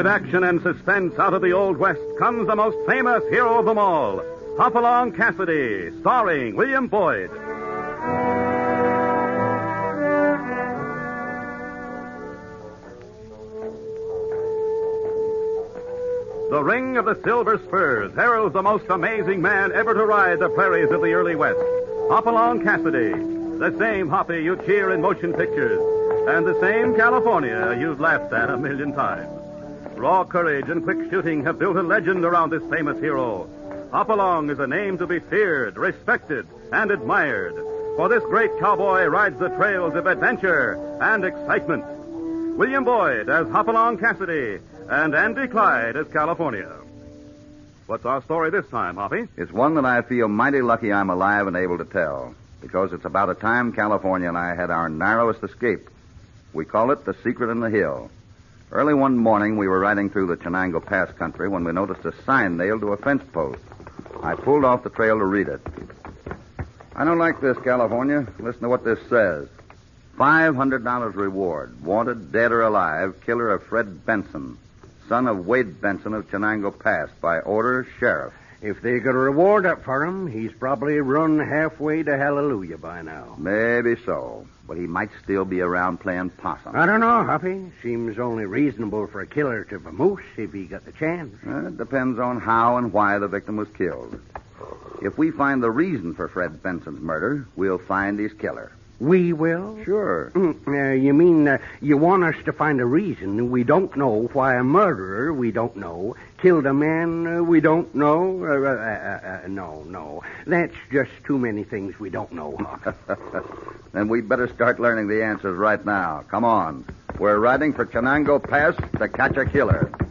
action and suspense out of the Old West comes the most famous hero of them all, Hopalong Cassidy, starring William Boyd. The ring of the Silver Spurs heralds the most amazing man ever to ride the prairies of the early West, Hopalong Cassidy, the same Hoppy you cheer in motion pictures, and the same California you've laughed at a million times. Raw courage and quick shooting have built a legend around this famous hero. Hopalong is a name to be feared, respected, and admired, for this great cowboy rides the trails of adventure and excitement. William Boyd as Hopalong Cassidy, and Andy Clyde as California. What's our story this time, Hoppy? It's one that I feel mighty lucky I'm alive and able to tell, because it's about a time California and I had our narrowest escape. We call it The Secret in the Hill. Early one morning, we were riding through the Chenango Pass country when we noticed a sign nailed to a fence post. I pulled off the trail to read it. I don't like this, California. Listen to what this says. $500 reward. Wanted, dead or alive, killer of Fred Benson, son of Wade Benson of Chenango Pass, by order, sheriff. If they got a reward up for him, he's probably run halfway to Hallelujah by now. Maybe so, but he might still be around playing possum. I don't know, Hoppy. Seems only reasonable for a killer to vamoose if he got the chance. It depends on how and why the victim was killed. If we find the reason for Fred Benson's murder, we'll find his killer. We will? Sure. You mean you want us to find a reason we don't know why a murderer we don't know killed a man we don't know? No. That's just too many things we don't know, Hawk. Then we'd better start learning the answers right now. Come on. We're riding for Chenango Pass to catch a killer.